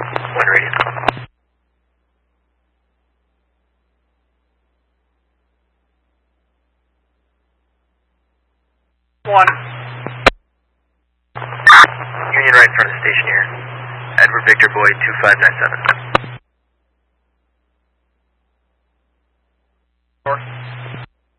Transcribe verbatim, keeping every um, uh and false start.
One radio. One. Union right in front of the station here. Edward Victor Boy two five nine seven. Four.